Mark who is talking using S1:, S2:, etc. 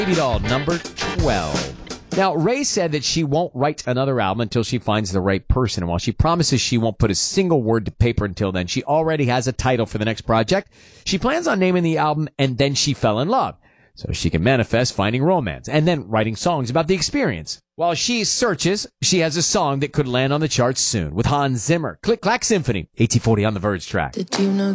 S1: Baby Doll, number 12. Now, Ray said that she won't write another album until she finds the right person. And while she promises she won't put a single word to paper until then, she already has a title for the next project. She plans on naming the album And Then She Fell in Love, so she can manifest finding romance and then writing songs about the experience. While she searches, she has a song that could land on the charts soon with Hans Zimmer. Click Clack Symphony, 1840 on the Verge track.
S2: Did you know